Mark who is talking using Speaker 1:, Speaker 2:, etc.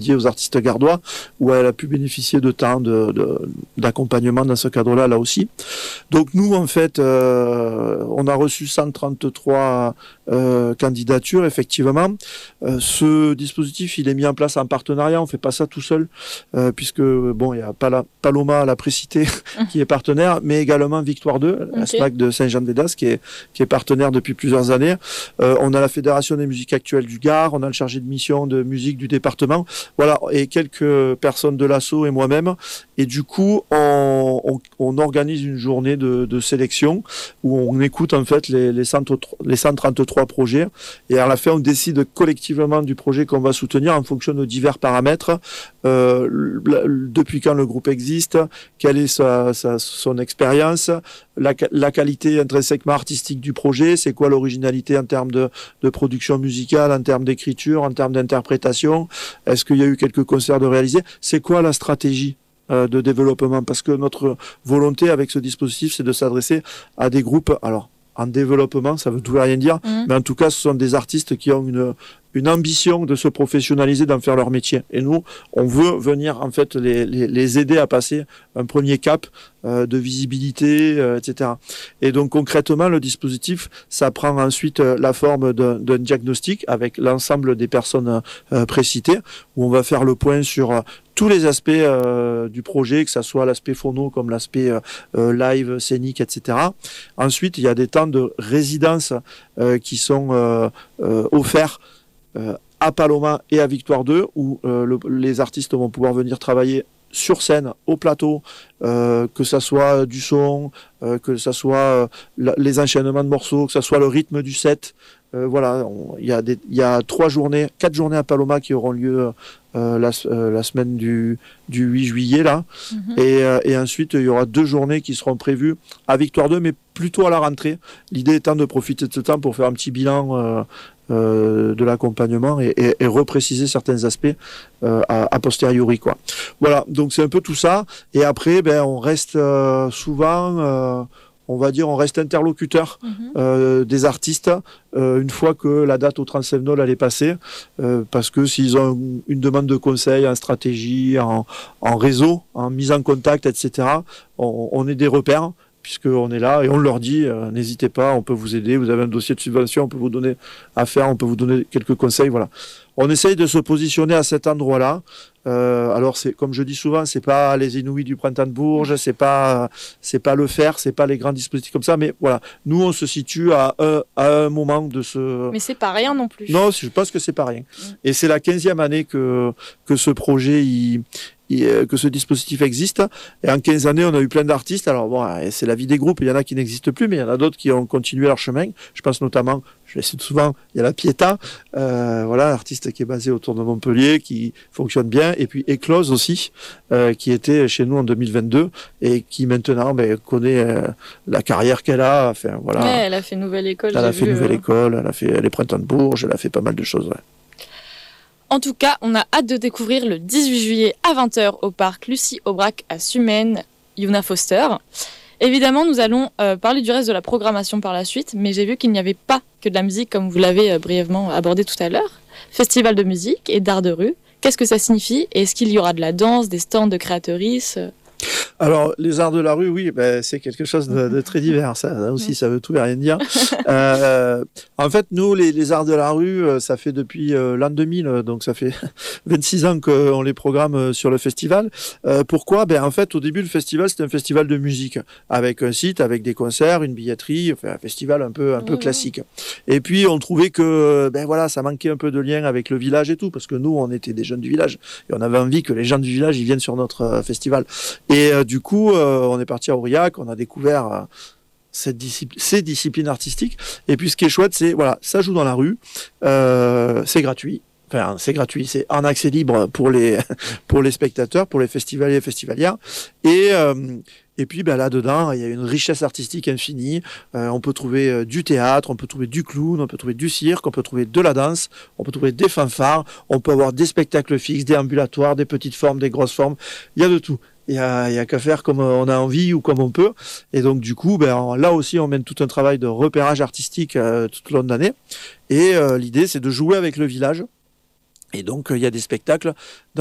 Speaker 1: dédiée aux artistes gardois, où elle a pu bénéficier de temps d'accompagnement dans ce cadre-là, là aussi. Donc nous, en fait, on a reçu 133 candidatures, effectivement. Ce dispositif, il est mis en place en partenariat, on fait pas ça tout seul, puisque, bon, il y a Paloma, la précité, qui est partenaire, mais également Victoire 2, la SMAC de Saint-Jean-de-Védas, qui est partenaire depuis plusieurs années. On a la Fédération des musiques actuelles du Gard, on a le chargé de mission de musique du département, voilà, et quelques personnes de l'asso et moi-même. Et du coup, on organise une journée de sélection où on écoute en fait les 133 projets, et à la fin, on décide collectivement du projet qu'on va soutenir en fonction de divers paramètres. Depuis quand le groupe existe, quelle est son expérience, la qualité intrinsèquement artistique du projet, c'est quoi l'originalité en termes de production musicale, en termes d'écriture, en termes d'interprétation, est-ce qu'il y a eu quelques concerts de réaliser, c'est quoi la stratégie de développement, parce que notre volonté avec ce dispositif, c'est de s'adresser à des groupes, alors en développement, ça veut tout et rien dire, mais en tout cas, ce sont des artistes qui ont une ambition de se professionnaliser, d'en faire leur métier. Et nous, on veut venir en fait les aider à passer un premier cap de visibilité, etc. Et donc concrètement, le dispositif, ça prend ensuite la forme d'un diagnostic avec l'ensemble des personnes précitées, où on va faire le point sur tous les aspects du projet, que ça soit l'aspect phono comme l'aspect live, scénique, etc. Ensuite, il y a des temps de résidence qui sont offerts à Paloma et à Victoire 2, où les artistes vont pouvoir venir travailler sur scène, au plateau, que ça soit du son, que ça soit les enchaînements de morceaux, que ça soit le rythme du set. Voilà, il y a 4 journées à Paloma qui auront lieu la semaine du 8 juillet là, et ensuite il y aura 2 journées qui seront prévues à Victoire 2, mais plutôt à la rentrée. L'idée étant de profiter de ce temps pour faire un petit bilan de l'accompagnement et repréciser certains aspects a posteriori, quoi. Voilà, donc c'est un peu tout ça. Et après, on reste souvent, on va dire, on reste interlocuteur des artistes une fois que la date au Transfemnol elle est passée, parce que s'ils ont une demande de conseil en stratégie, en réseau, en mise en contact, etc., on est des repères, puisqu'on est là et on leur dit n'hésitez pas, on peut vous aider, vous avez un dossier de subvention, on peut vous donner à faire, on peut vous donner quelques conseils, voilà. On essaye de se positionner à cet endroit-là. Alors c'est, comme je dis souvent, c'est pas les Inouïs du printemps de Bourges, c'est pas le faire, c'est pas les grands dispositifs comme ça, mais voilà, nous on se situe à un moment de ce.
Speaker 2: Mais c'est pas rien non plus.
Speaker 1: Non, je pense que c'est pas rien. Et c'est la 15e année que ce projet que ce dispositif existe. Et en 15 années, on a eu plein d'artistes. Alors bon, c'est la vie des groupes. Il y en a qui n'existent plus, mais il y en a d'autres qui ont continué leur chemin. Je pense notamment, je le cite souvent, il y a la Pietà, voilà, l'artiste qui est basé autour de Montpellier, qui fonctionne bien. Et puis Éclose aussi, qui était chez nous en 2022 et qui maintenant connaît la carrière qu'elle a. Enfin, voilà.
Speaker 2: Ouais, elle a fait Nouvelle École.
Speaker 1: Elle a fait Nouvelle École, elle a fait les Printemps de Bourges, elle a fait pas mal de choses. Ouais.
Speaker 2: En tout cas, on a hâte de découvrir le 18 juillet à 20h au parc Lucie Aubrac à Sumène, Yuna Foster. Évidemment, nous allons parler du reste de la programmation par la suite, mais j'ai vu qu'il n'y avait pas que de la musique comme vous l'avez brièvement abordé tout à l'heure. Festival de musique et d'art de rue, qu'est-ce que ça signifie? Est-ce qu'il y aura de la danse, des stands de créatrices?
Speaker 1: Alors, les arts de la rue, oui, c'est quelque chose de très divers. Ça aussi, ça veut tout et rien dire. En fait, nous, les arts de la rue, ça fait depuis l'an 2000, donc ça fait 26 ans qu'on les programme sur le festival. Pourquoi? En fait, au début, le festival, c'était un festival de musique, avec un site, avec des concerts, une billetterie, enfin, un festival un peu classique. Et puis, on trouvait que, voilà, ça manquait un peu de lien avec le village et tout, parce que nous, on était des jeunes du village, et on avait envie que les gens du village, ils viennent sur notre festival. Et du coup, on est parti à Aurillac, on a découvert ces disciplines artistiques. Et puis, ce qui est chouette, c'est, voilà, ça joue dans la rue, c'est gratuit. Enfin, c'est gratuit, c'est en accès libre pour les spectateurs, pour les festivaliers et festivalières. Et puis, là-dedans, il y a une richesse artistique infinie. On peut trouver du théâtre, on peut trouver du clown, on peut trouver du cirque, on peut trouver de la danse, on peut trouver des fanfares, on peut avoir des spectacles fixes, des ambulatoires, des petites formes, des grosses formes. Il y a de tout. Il y a qu'à faire comme on a envie ou comme on peut. Et donc, du coup, là aussi, on mène tout un travail de repérage artistique tout au long de l'année. Et l'idée, c'est de jouer avec le village. Et donc, il y a des spectacles